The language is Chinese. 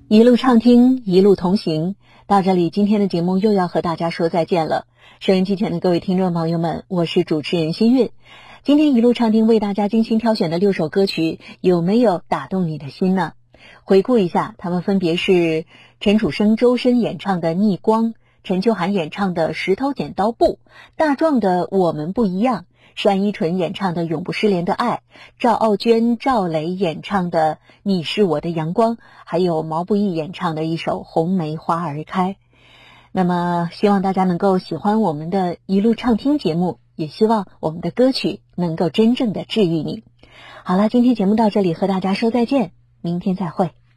一路畅听，一路同行。到这里，今天的节目又要和大家说再见了。收音机前的各位听众朋友们，我是主持人新韵。今天一路畅听为大家精心挑选的6首歌曲，有没有打动你的心呢？回顾一下，他们分别是陈楚生、周深演唱的《逆光》，陈秋涵演唱的《石头剪刀布》，大壮的《我们不一样》，单依纯演唱的《永不失联的爱》，赵傲娟、赵雷演唱的《你是我的阳光》，还有毛不易演唱的一首《红梅花儿开》。那么希望大家能够喜欢我们的一路畅听节目，也希望我们的歌曲能够真正的治愈你。好了，今天节目到这里，和大家说再见，明天再会。